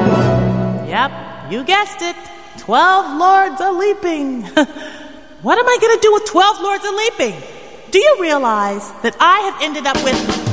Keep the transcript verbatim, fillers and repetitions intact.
Yep, you guessed it. Twelve lords a leaping. What am I going to do with twelve lords a leaping? Do you realize that I have ended up with